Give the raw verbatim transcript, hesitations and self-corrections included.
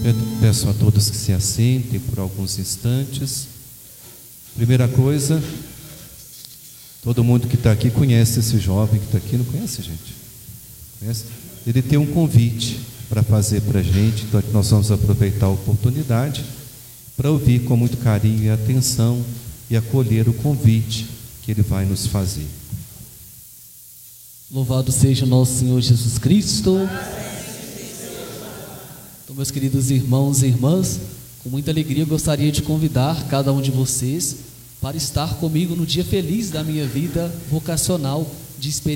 Peço a todos que se assentem por alguns instantes. Primeira coisa, todo mundo que está aqui conhece esse jovem que está aqui, não conhece, gente? Conhece? Ele tem um convite para fazer para a gente, então nós vamos aproveitar a oportunidade para ouvir com muito carinho e atenção e acolher o convite que ele vai nos fazer. Louvado seja o nosso Senhor Jesus Cristo. Então, meus queridos irmãos e irmãs, com muita alegria eu gostaria de convidar cada um de vocês para estar comigo no dia feliz da minha vida vocacional de experiência.